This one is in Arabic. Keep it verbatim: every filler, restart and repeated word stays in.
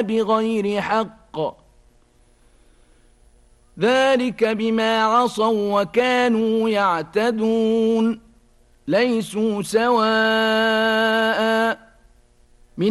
بغير حق ذلك بما عصوا وكانوا يعتدون ليسوا سواء